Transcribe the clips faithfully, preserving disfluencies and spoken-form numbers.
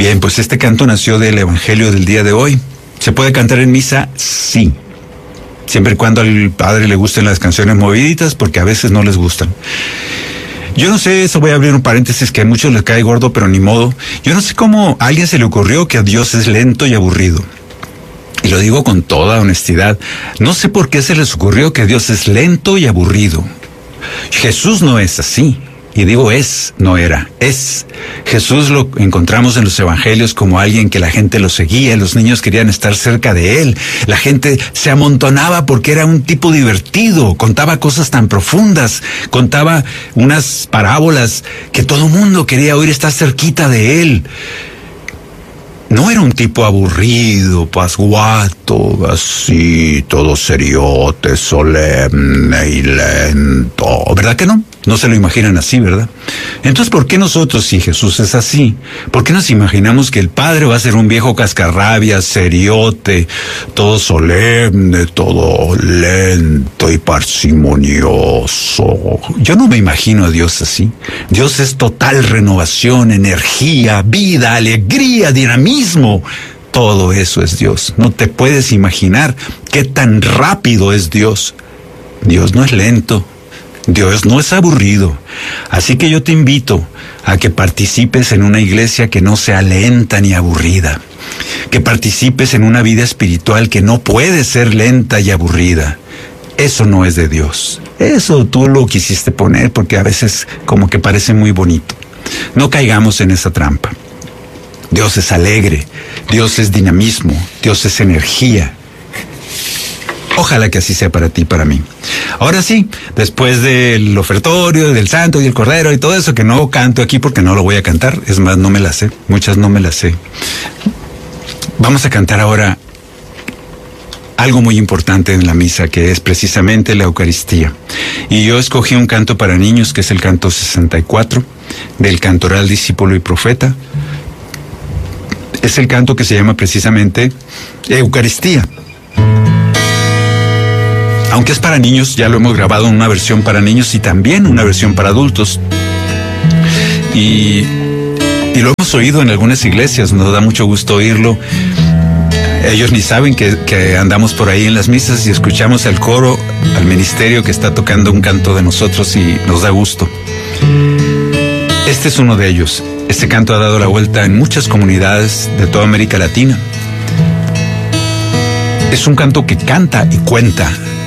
Bien, pues este canto nació del Evangelio del día de hoy. ¿Se puede cantar en misa? Sí. Siempre y cuando al padre le gusten las canciones moviditas, porque a veces no les gustan. Yo no sé, eso voy a abrir un paréntesis que a muchos les cae gordo, pero ni modo. Yo no sé cómo a alguien se le ocurrió que Dios es lento y aburrido. Y lo digo con toda honestidad. No sé por qué se les ocurrió que Dios es lento y aburrido. Jesús no es así. Y digo es, no era, es. Jesús lo encontramos en los evangelios como alguien que la gente lo seguía, los niños querían estar cerca de él, la gente se amontonaba porque era un tipo divertido, contaba cosas tan profundas, contaba unas parábolas que todo mundo quería oír, estar cerquita de él. No era un tipo aburrido, pasguato, así, todo seriote, solemne y lento. ¿Verdad que no? No se lo imaginan así, ¿verdad? Entonces, ¿por qué nosotros, si Jesús es así, por qué nos imaginamos que el Padre va a ser un viejo cascarrabias, seriote, todo solemne, todo lento y parsimonioso? Yo no me imagino a Dios así. Dios es total renovación, energía, vida, alegría, dinamismo. Todo eso es Dios. No te puedes imaginar qué tan rápido es Dios. Dios no es lento. Dios no es aburrido. Así que yo te invito a que participes en una iglesia que no sea lenta ni aburrida. Que participes en una vida espiritual que no puede ser lenta y aburrida. Eso no es de Dios. Eso tú lo quisiste poner porque a veces como que parece muy bonito. No caigamos en esa trampa. Dios es alegre. Dios es dinamismo. Dios es energía. Ojalá que así sea para ti y para mí. Ahora sí, después del ofertorio, del santo y el cordero y todo eso que no canto aquí porque no lo voy a cantar, es más, no me las sé, muchas no me las sé. Vamos a cantar ahora algo muy importante en la misa, que es precisamente la Eucaristía. Y yo escogí un canto para niños, que es el canto sesenta y cuatro, del Cantoral Discípulo y Profeta. Es el canto que se llama precisamente Eucaristía. Aunque es para niños, ya lo hemos grabado en una versión para niños y también una versión para adultos. Y, y lo hemos oído en algunas iglesias, nos da mucho gusto oírlo. Ellos ni saben que, que andamos por ahí en las misas y escuchamos al coro, al ministerio que está tocando un canto de nosotros y nos da gusto. Este es uno de ellos. Este canto ha dado la vuelta en muchas comunidades de toda América Latina. Es un canto que canta y cuenta.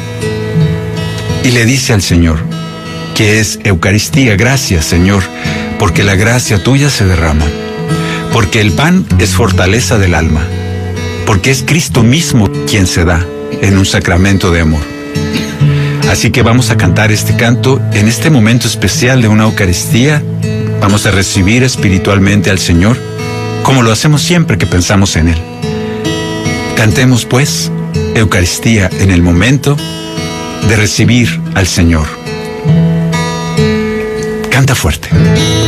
Y le dice al Señor, que es Eucaristía, gracias Señor, porque la gracia tuya se derrama, porque el pan es fortaleza del alma, porque es Cristo mismo quien se da en un sacramento de amor. Así que vamos a cantar este canto en este momento especial de una Eucaristía. Vamos a recibir espiritualmente al Señor, como lo hacemos siempre que pensamos en Él. Cantemos pues Eucaristía en el momento de recibir al Señor. Canta fuerte.